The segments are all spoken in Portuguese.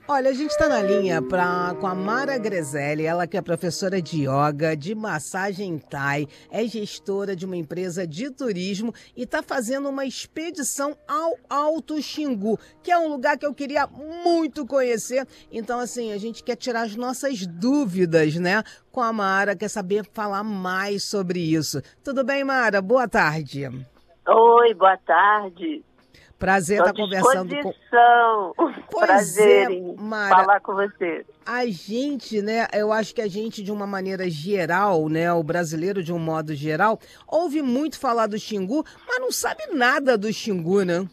Olha, a gente está na linha com a Mara Grezelli, ela que é professora de yoga, de massagem Thai, é gestora de uma empresa de turismo e está fazendo uma expedição ao Alto Xingu, que é um lugar que eu queria muito conhecer. Então, assim, a gente quer tirar as nossas dúvidas, né? Com a Mara, quer saber falar mais sobre isso. Tudo bem, Mara? Boa tarde. Oi, boa tarde. Prazer estar conversando com... Prazer em Mara, falar com você. A gente, né, eu acho que a gente, de uma maneira geral, né, o brasileiro de um modo geral, ouve muito falar do Xingu, mas não sabe nada do Xingu, né?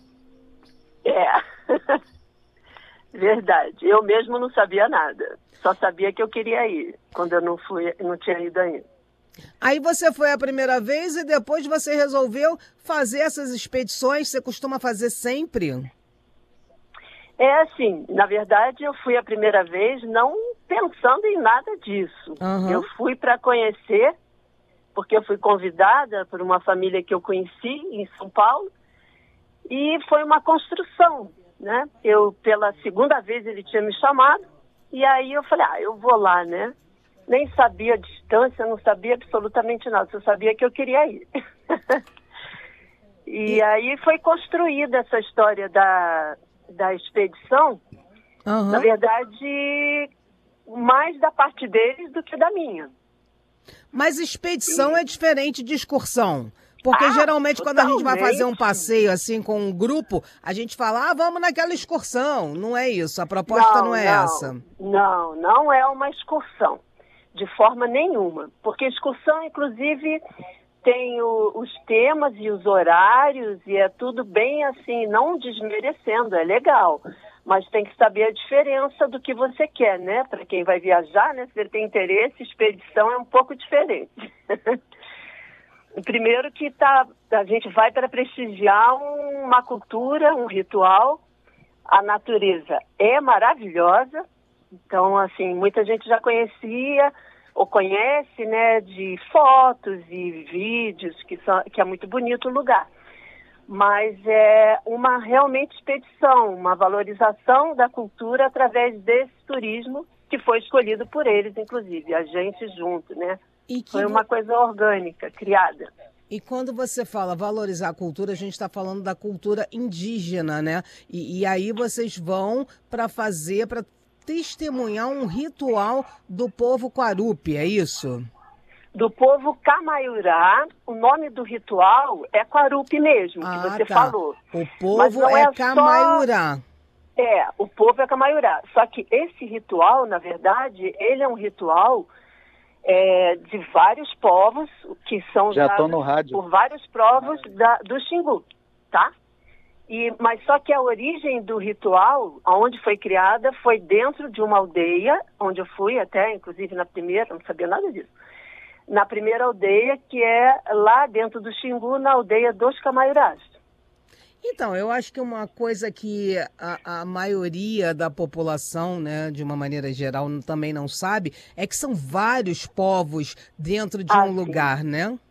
É, verdade. Eu mesmo não sabia nada. Só sabia que eu queria ir, quando eu não tinha ido ainda. Aí você foi a primeira vez e depois você resolveu fazer essas expedições, você costuma fazer sempre? É assim, na verdade eu fui a primeira vez não pensando em nada disso. Uhum. Eu fui para conhecer, porque eu fui convidada por uma família que eu conheci em São Paulo, e foi uma construção, né? Pela segunda vez ele tinha me chamado, e aí eu falei, eu vou lá, né? Nem sabia a distância, não sabia absolutamente nada, só sabia que eu queria ir. E aí foi construída essa história da expedição, na verdade, mais da parte deles do que da minha. Mas expedição é diferente de excursão. Porque geralmente quando a gente vai fazer um passeio assim com um grupo, a gente fala, vamos naquela excursão. Não é isso, a proposta não é essa. Não é uma excursão. De forma nenhuma, porque excursão, inclusive, tem os temas e os horários, e é tudo bem assim, não desmerecendo, é legal, mas tem que saber a diferença do que você quer, né? Para quem vai viajar, né? Se ele tem interesse, expedição é um pouco diferente. Primeiro que a gente vai para prestigiar uma cultura, um ritual, a natureza é maravilhosa. Então, assim, muita gente já conhecia ou conhece, né, de fotos e vídeos, que é muito bonito o lugar. Mas é uma realmente expedição, uma valorização da cultura através desse turismo que foi escolhido por eles, inclusive, a gente junto, né? Foi uma coisa orgânica, criada. E quando você fala valorizar a cultura, a gente está falando da cultura indígena, né? E aí vocês vão para testemunhar um ritual do povo Quarupi, é isso? Do povo Camaiurá, o nome do ritual é Quarupi mesmo, que você falou. O povo é Camaiurá. O povo é Camaiurá. Só que esse ritual, na verdade, ele é um ritual de vários povos, que são usados por vários povos do Xingu, tá? Mas só que a origem do ritual, onde foi criada, foi dentro de uma aldeia, onde eu fui até, inclusive na primeira, não sabia nada disso. Na primeira aldeia, que é lá dentro do Xingu, na aldeia dos Camaiurás. Então, eu acho que uma coisa que a maioria da população, né, de uma maneira geral, também não sabe, é que são vários povos dentro de um lugar, né?